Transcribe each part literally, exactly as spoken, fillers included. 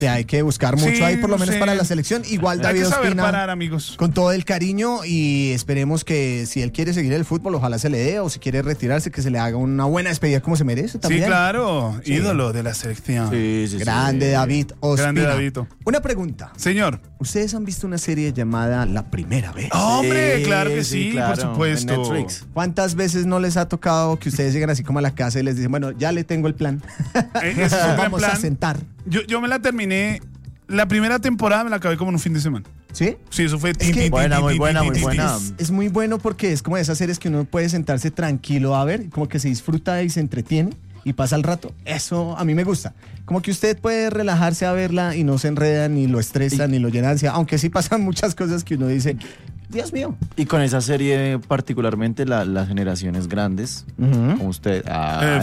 Hay que buscar mucho sí, ahí, por lo menos sí. para la selección. Igual Hay David que saber Ospina, parar, amigos. Con todo el cariño, y esperemos que si él quiere seguir el fútbol, ojalá se le dé, o si quiere retirarse, que se le haga una buena despedida como se merece también. Sí, claro, sí. ídolo de la selección. Sí, sí, Grande sí. David Ospina. Grande Davidito. Una pregunta. Señor. ¿Ustedes han visto una serie llamada La Primera Vez? ¡Hombre! Sí, claro que sí, sí claro, por supuesto. En Netflix. ¿Cuántas veces no les ha tocado que ustedes lleguen así como a la casa y les dicen, bueno, ya le tengo el plan? ¿Ese es un Vamos plan? a sentar. Yo, yo me la terminé. La primera temporada me la acabé como en un fin de semana. ¿Sí? Sí, eso fue... Es que buena, muy buena, muy buena. Es, es muy bueno porque es como de esas series que uno puede sentarse tranquilo a ver, como que se disfruta y se entretiene y pasa el rato. Eso a mí me gusta. Como que usted puede relajarse a verla y no se enreda, ni lo estresa, y... ni lo llena de ansiedad, aunque sí pasan muchas cosas que uno dice... Dios mío. Y con esa serie particularmente la, las generaciones grandes, uh-huh. como usted, ah,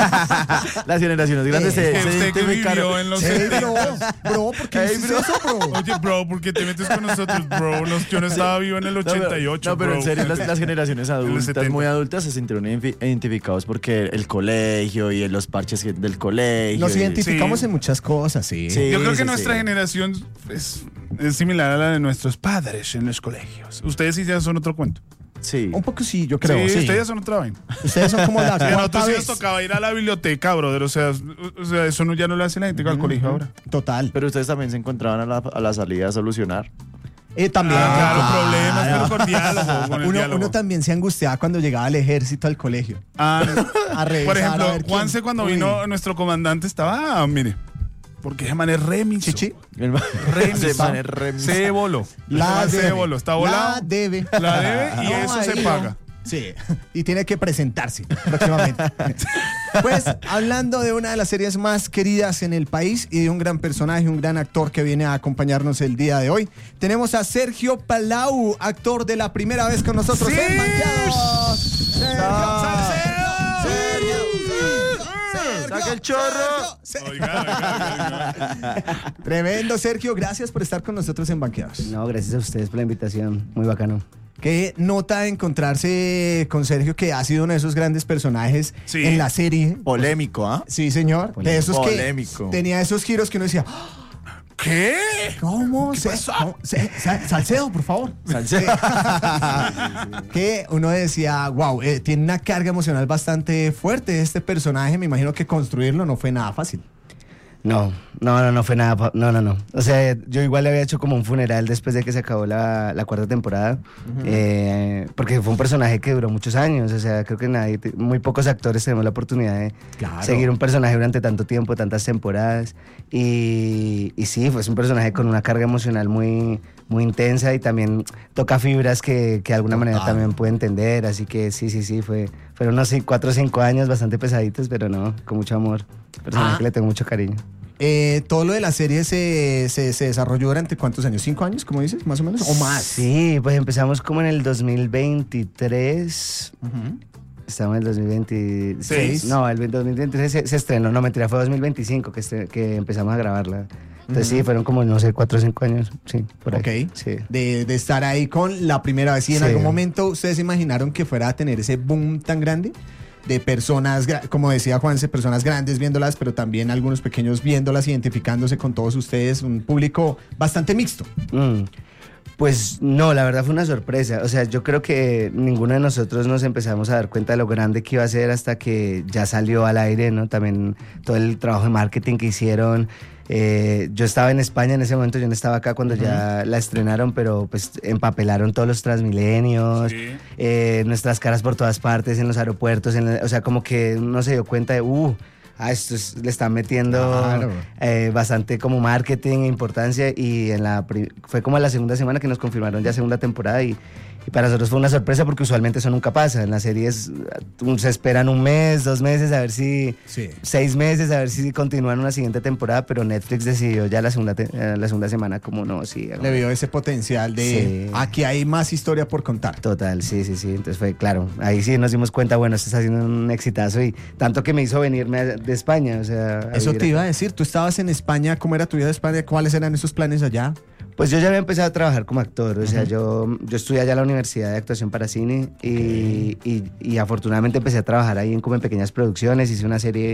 las generaciones grandes eh, se, se usted que vivió en los hey, bro, bro, ¿por qué hey, bro? Eso, bro? Oye, bro, ¿por qué te metes con nosotros, bro? Nos, yo no estaba vivo en el ochenta y ocho, No, pero, no, pero bro. en serio, las, las generaciones adultas, muy adultas, se sintieron identificados porque el colegio y los parches del colegio. Nos y, identificamos sí. en muchas cosas, sí. sí yo creo que sí, nuestra sí. generación es, es similar a la de nuestros padres en los colegios. Ustedes sí ya son otro cuento. Sí. Un poco sí, yo creo. Sí, sí. ustedes son otra vaina. Ustedes son como la sí, a nosotros sí vez. nos tocaba ir a la biblioteca, brother. O sea, o sea eso no, ya no lo hace la gente con el uh-huh. colegio ahora. Total. Pero ustedes también se encontraban a la, a la salida a solucionar. Eh, también. Ah, claro, ah, problemas, ah, pero con diálogo. Con el uno, diálogo. uno también se angustiaba cuando llegaba al ejército al colegio. Ah, a revisar, por ejemplo, a ver Juanse quién... cuando Uy. vino nuestro comandante estaba, ah, mire, porque ese man es remiso. Chichi. Ese man es remiso. Se voló. La debe. Se voló, está volado. La debe. La debe y no, eso se paga. Sí, y tiene que presentarse próximamente. Pues, hablando de una de las series más queridas en el país y de un gran personaje, un gran actor que viene a acompañarnos el día de hoy, tenemos a Sergio Palau, actor de La Primera Vez con nosotros ¡Sí! en Manqueados. Sergio, Sergio, Sergio, ¡saca el chorro! Sergio. Oiga, oiga, oiga. Tremendo, Sergio, gracias por estar con nosotros en Banqueados. No, gracias a ustedes por la invitación, muy bacano. Qué nota encontrarse con Sergio, que ha sido uno de esos grandes personajes sí. en la serie. Polémico, ¿ah? ¿eh? Sí, señor. Polémico. De esos Polémico. que tenía esos giros que uno decía, ¿qué? ¿Cómo? ¿Qué pasó? ¿Cómo? Salcedo, por favor. Salcedo. Que uno decía, wow, eh, tiene una carga emocional bastante fuerte este personaje. Me imagino que construirlo no fue nada fácil. No, no, no, no fue nada, no, no, no. O sea, yo igual le había hecho como un funeral después de que se acabó la, la cuarta temporada, uh-huh. eh, porque fue un personaje que duró muchos años, o sea, creo que nadie, muy pocos actores tenemos la oportunidad de claro. seguir un personaje durante tanto tiempo, tantas temporadas, y, y sí, fue un personaje con una carga emocional muy, muy intensa y también toca fibras que, que de alguna manera también puede entender, así que sí, sí, sí, fue, fueron unos cuatro o cinco años bastante pesaditos, pero no, con mucho amor, personaje ah. que le tengo mucho cariño. Eh, todo lo de la serie se, se, se desarrolló durante ¿cuántos años? ¿Cinco años, como dices, más o menos? ¿O más? Sí, pues empezamos como en el dos mil veintitrés. Uh-huh. Estamos en el dos mil veintiséis. ¿Seis? No, el dos mil veintitrés se, se estrenó. No, mentira, fue dos mil veinticinco que, este, que empezamos a grabarla. Entonces uh-huh. sí, fueron como, no sé, cuatro o cinco años. Sí, por ahí. Ok. Sí. De, de estar ahí con La Primera Vez. ¿Y en sí. algún momento ustedes imaginaron que fuera a tener ese boom tan grande? De personas, como decía Juanse, personas grandes viéndolas, pero también algunos pequeños viéndolas, identificándose con todos ustedes, un público bastante mixto. Mm. Pues no, la verdad fue una sorpresa. O sea, yo creo que ninguno de nosotros nos empezamos a dar cuenta de lo grande que iba a ser hasta que ya salió al aire, ¿no? También todo el trabajo de marketing que hicieron. Eh, yo estaba en España en ese momento, yo no estaba acá cuando uh-huh. ya la estrenaron, pero pues empapelaron todos los Transmilenios, sí. eh, nuestras caras por todas partes, en los aeropuertos, en la, o sea, como que uno se dio cuenta de, uh, ah, esto es, le están metiendo claro. eh, bastante como marketing e importancia, y en la fue como la segunda semana que nos confirmaron ya segunda temporada, y, y para nosotros fue una sorpresa porque usualmente eso nunca pasa. En las series se esperan un mes, dos meses, a ver si, sí. seis meses, a ver si continúan una siguiente temporada, pero Netflix decidió ya la segunda, te, la segunda semana como no, sí. Le vio ese potencial de sí. aquí hay más historia por contar. Total, sí, sí, sí. Entonces fue claro, ahí sí nos dimos cuenta, bueno, esto está haciendo un exitazo, y tanto que me hizo venirme de España, o sea. Eso te iba a decir, tú estabas en España, ¿cómo era tu vida de España? ¿Cuáles eran esos planes allá? Pues yo ya había empezado a trabajar como actor, o sea, uh-huh. yo, yo estudié allá en la Universidad de Actuación para Cine y, okay. y, y afortunadamente empecé a trabajar ahí en, como en pequeñas producciones, hice una serie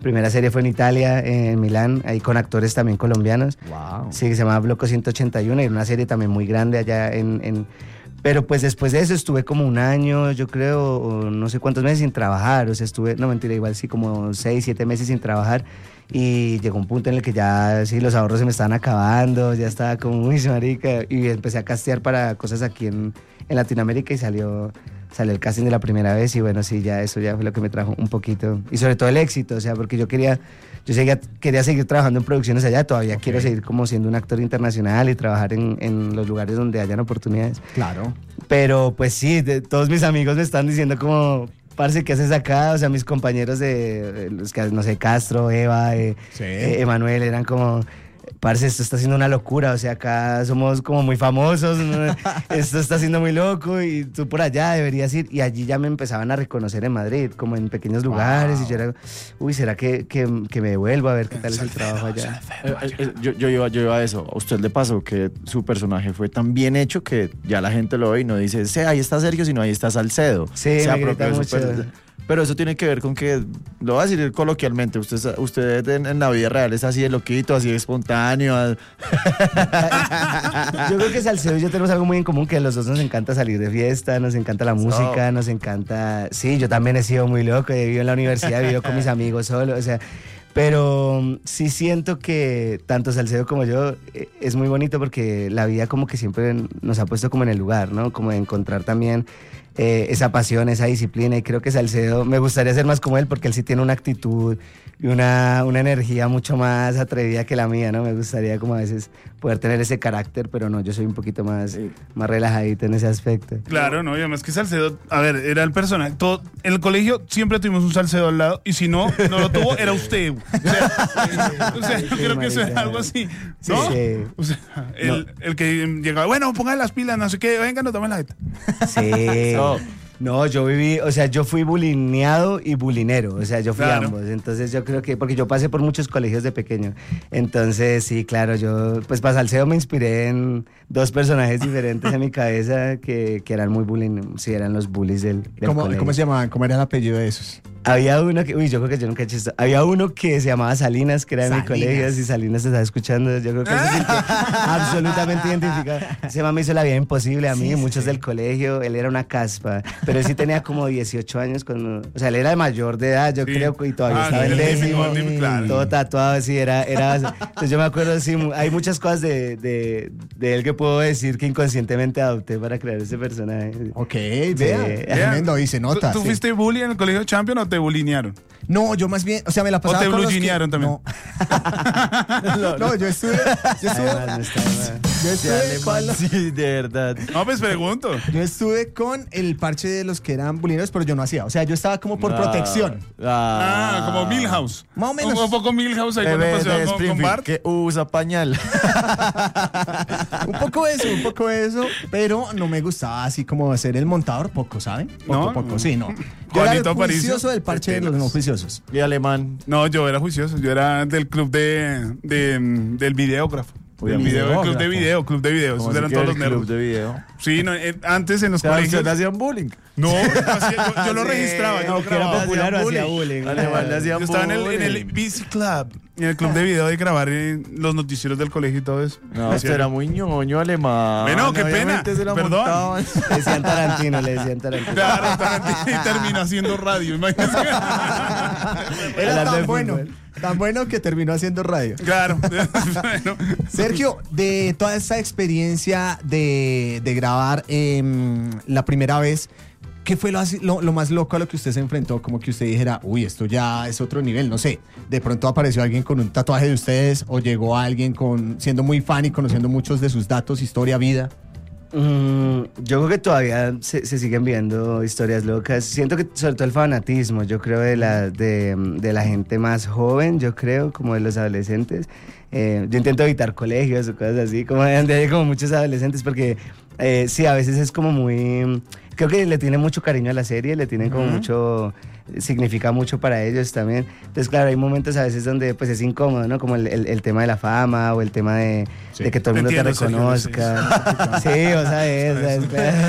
primera serie fue en Italia, en Milán, ahí con actores también colombianos. Wow. Sí, se llamaba Bloco ciento ochenta y uno, y era una serie también muy grande allá en, en... Pero pues después de eso estuve como un año, yo creo, o no sé cuántos meses sin trabajar, o sea, estuve, no mentira, igual sí, como seis, siete meses sin trabajar, y llegó un punto en el que ya, sí, los ahorros se me estaban acabando, ya estaba como, uy, marica, y empecé a castear para cosas aquí en, en Latinoamérica y salió... Salió el casting de la primera vez y bueno, sí, ya eso ya fue lo que me trajo un poquito. Y sobre todo el éxito, o sea, porque yo quería, yo seguía, quería seguir trabajando en producciones allá, todavía okay. Quiero seguir como siendo un actor internacional y trabajar en, en los lugares donde hayan oportunidades. Claro. Pero pues sí, de, todos mis amigos me están diciendo como, parce, ¿qué haces acá? O sea, mis compañeros de, de los que, no sé, Castro, Eva, eh, sí. eh, Emanuel, eran como... Parce, esto está siendo una locura, o sea, acá somos como muy famosos, ¿no? Esto está siendo muy loco y tú por allá deberías ir. Y allí ya me empezaban a reconocer en Madrid, como en pequeños lugares, wow. Y yo era, uy, ¿será que, que, que me devuelvo a ver qué tal es el trabajo allá? Eh, eh, yo, yo, iba, yo iba a eso. ¿A usted le pasó que su personaje fue tan bien hecho que ya la gente lo ve y no dice, sí, ahí está Sergio, sino ahí está Salcedo? Sí, se me grita mucho. Super... Pero eso tiene que ver con que, lo voy a decir coloquialmente, usted, usted en, en la vida real es así de loquito, así de espontáneo. Yo creo que Salcedo y yo tenemos algo muy en común, que a los dos nos encanta salir de fiesta, nos encanta la música, so. nos encanta... Sí, yo también he sido muy loco, he vivido en la universidad, he vivido con mis amigos solo, o sea... Pero sí siento que tanto Salcedo como yo eh, es muy bonito porque la vida como que siempre nos ha puesto como en el lugar, ¿no? Como de encontrar también eh, esa pasión, esa disciplina, y creo que Salcedo, me gustaría ser más como él porque él sí tiene una actitud y una, una energía mucho más atrevida que la mía, ¿no? Me gustaría como a veces poder tener ese carácter, pero no, yo soy un poquito más, sí. más relajadito en ese aspecto. Claro, no, y además que Salcedo, a ver, era el personaje, todo, en el colegio siempre tuvimos un Salcedo al lado, y si no, no lo tuvo, era usted. O sea, o sea yo sí, creo que eso es algo así, ¿no? Sí, sí. O sea, el, no. el que llegaba, bueno, pongan las pilas, no sé qué, venga, nos tomen la jeta. Sí. No. No, yo viví, o sea, yo fui bulineado y bulinero, o sea, yo fui claro. ambos, entonces yo creo que, porque yo pasé por muchos colegios de pequeño, entonces sí, claro, yo, pues para Salcedo me inspiré en dos personajes diferentes en mi cabeza que, que eran muy bullying, sí, eran los bullies del, del ¿Cómo, colegio. ¿Cómo se llamaban? ¿Cómo era el apellido de esos? Había uno que, uy, yo creo que yo nunca he hecho esto. Había uno que se llamaba Salinas, que era de Salinas. Mi colegio, si Salinas se está escuchando, yo creo que se siente absolutamente identificado. Ese man me hizo la vida imposible a mí, sí, muchos sí. del colegio, él era una caspa, pero él sí tenía como dieciocho años, cuando, o sea, él era mayor de edad, yo sí. creo, y todavía ah, estaba en décimo, décimo claro. todo tatuado, así, era, era, entonces yo me acuerdo, sí, hay muchas cosas de, de, de él que puedo decir que inconscientemente adopté para crear ese personaje. Ok, vea, tremendo, y se nota. ¿Tú, tú sí. fuiste bully en el colegio Champion o te bulinearon? No, yo más bien, o sea, me la pasaba ¿O te con bluginearon que, también? No. no, yo estuve, yo estuve, Además, yo estuve con los, sí, de verdad. No, pues pregunto. Yo estuve con el parche de los que eran bulineros, pero yo no hacía, o sea, yo estaba como por ah, protección. Ah, ah, como Milhouse. Más o menos. Un poco Milhouse ahí cuando pasó con, con Bart. Que usa pañal. Un poco eso, un poco eso, pero no me gustaba así como ser el montador, poco, ¿saben? Poco, ¿No? poco, sí, no. Yo era el juicioso del parche de los no juiciosos. Y alemán. No, yo era juicioso, yo era del club de, de del videógrafo. Del video, el club de video, club de video. Esos eran todos los nerds. Club de video. Sí, no, eh, antes en los colegios. hacían bullying? No, yo, yo lo registraba. No, yo que era popular, hacía bullying. Alemán le hacían yo estaba en el, en el B C Club, en el club de video, de grabar en los noticieros del colegio y todo eso. No, usted era muy ñoño, alemán. Bueno, qué pena. Perdón. Le decían Tarantino, le decían Tarantino. Claro, Tarantino. Y terminó haciendo radio, imagínese. Era tan bueno. Tan bueno que terminó haciendo radio. Claro. Bueno. Sergio, de toda esa experiencia de, de grabar eh, la primera vez, ¿qué fue lo, lo, lo más loco a lo que usted se enfrentó? Como que usted dijera, uy, esto ya es otro nivel, no sé. De pronto apareció alguien con un tatuaje de ustedes o llegó alguien con siendo muy fan y conociendo muchos de sus datos, historia, vida. Mm, yo creo que todavía se, se siguen viendo historias locas. Siento que sobre todo el fanatismo, yo creo, de la, de, de la gente más joven, yo creo, como de los adolescentes. Eh, yo intento evitar colegios o cosas así, como donde hay como muchos adolescentes, porque Eh, sí, a veces es como muy... Creo que le tienen mucho cariño a la serie, le tienen como uh-huh. mucho... significa mucho para ellos también. Entonces, claro, hay momentos a veces donde pues es incómodo, ¿no? Como el, el, el tema de la fama o el tema de, sí. de que todo el mundo entiendo, te reconozca. Sí, sí, o sea, es,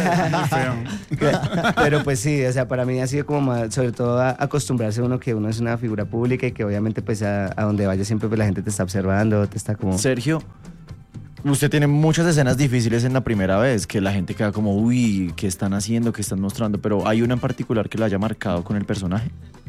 es claro. Pero pues sí, o sea, para mí ha sido como más, sobre todo a, acostumbrarse uno que uno es una figura pública y que obviamente pues a, a donde vaya siempre pues la gente te está observando, te está como... Sergio, usted tiene muchas escenas difíciles en la primera vez, que la gente queda como, uy, ¿qué están haciendo? ¿Qué están mostrando? Pero ¿hay una en particular que la haya marcado con el personaje?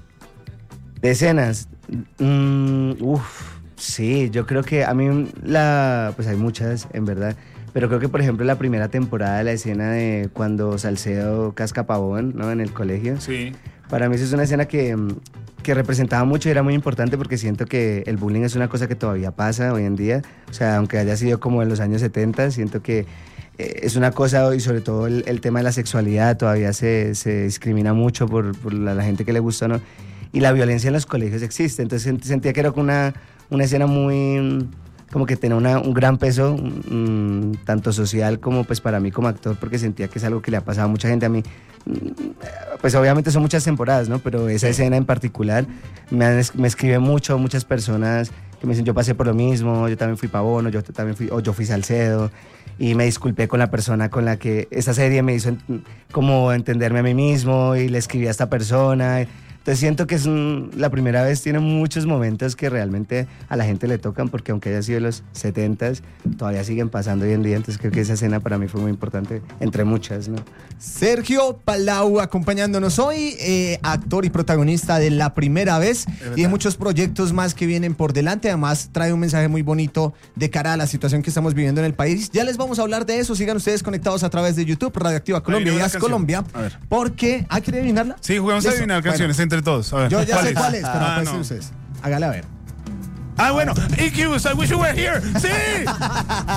De escenas, mm, uff, sí, yo creo que a mí, la, pues hay muchas, en verdad, pero creo que, por ejemplo, la primera temporada, la escena de cuando Salcedo casca pavón, ¿no? En el colegio. Sí. Para mí eso es una escena que... que representaba mucho y era muy importante porque siento que el bullying es una cosa que todavía pasa hoy en día, o sea, aunque haya sido como en los años setenta, siento que eh, es una cosa, y sobre todo el, el tema de la sexualidad todavía se, se discrimina mucho por, por la, la gente que le gusta, ¿no? Y la violencia en los colegios existe, entonces sentía que era una, una escena muy... como que tenía una, un gran peso, um, tanto social como pues para mí como actor, porque sentía que es algo que le ha pasado a mucha gente. A mí, pues obviamente son muchas temporadas, ¿no? Pero esa escena en particular me, han, me escriben mucho, muchas personas que me dicen, yo pasé por lo mismo, yo también fui pavón, o yo también fui, o yo fui Salcedo, y me disculpé con la persona con la que esta serie me hizo como entenderme a mí mismo, y le escribí a esta persona. Entonces siento que es un, la primera vez, tiene muchos momentos que realmente a la gente le tocan, porque aunque haya sido los setentas, todavía siguen pasando hoy en día. Entonces creo que esa escena para mí fue muy importante, entre muchas, ¿no? Sergio Palau acompañándonos hoy, eh, actor y protagonista de La Primera Vez y de muchos proyectos más que vienen por delante. Además trae un mensaje muy bonito de cara a la situación que estamos viviendo en el país. Ya les vamos a hablar de eso. Sigan ustedes conectados a través de YouTube, Radioactiva Colombia y Gas Colombia. Porque, ¿hay que adivinarla? Sí, jugamos a adivinar canciones entre todos. A ver, yo ya ¿cuál sé es? cuál es, pero ah, pues no. ustedes. Hágale a ver. Ah, bueno, E Qs, I wish you were here. ¡Sí!